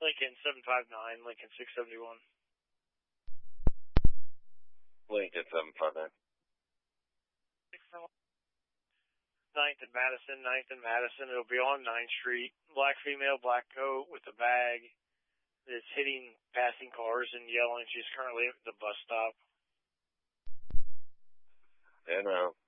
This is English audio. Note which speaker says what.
Speaker 1: Lincoln 759, Lincoln 671.
Speaker 2: Lincoln 759.
Speaker 1: 9th and Madison, 9th and Madison. It'll be on 9th Street. Black female, black coat with a bag. It's hitting passing cars and yelling. She's currently at the bus stop.
Speaker 2: Yeah, no.